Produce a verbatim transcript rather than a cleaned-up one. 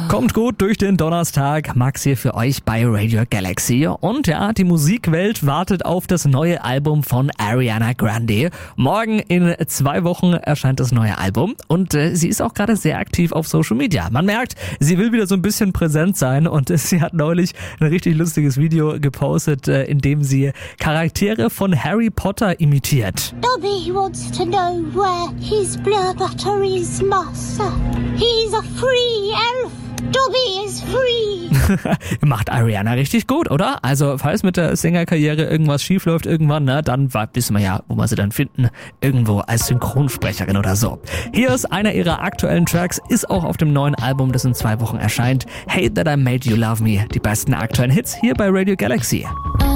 Kommt gut durch den Donnerstag. Max hier für euch bei Radio Galaxy. Und ja, die Musikwelt wartet auf das neue Album von Ariana Grande. Morgen in zwei Wochen erscheint das neue Album. Und äh, sie ist auch gerade sehr aktiv auf Social Media. Man merkt, sie will wieder so ein bisschen präsent sein. Und äh, sie hat neulich ein richtig lustiges Video gepostet, äh, in dem sie Charaktere von Harry Potter imitiert. Dobby wants to know where his blur batteries must. He's a free elf. Dobby is free. Macht Ariana richtig gut, oder? Also, falls mit der Sängerkarriere irgendwas schief läuft irgendwann, ne, dann wissen wir ja, wo wir sie dann finden. Irgendwo als Synchronsprecherin oder so. Hier ist einer ihrer aktuellen Tracks, ist auch auf dem neuen Album, das in zwei Wochen erscheint. Hate That I Made You Love Me. Die besten aktuellen Hits hier bei Radio Galaxy.